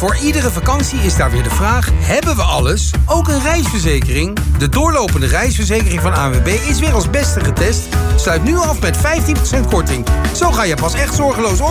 Voor iedere vakantie is daar weer de vraag: hebben we alles? Ook een reisverzekering? De doorlopende reisverzekering van ANWB is weer als beste getest. Sluit nu af met 15% korting. Zo ga je pas echt zorgeloos om.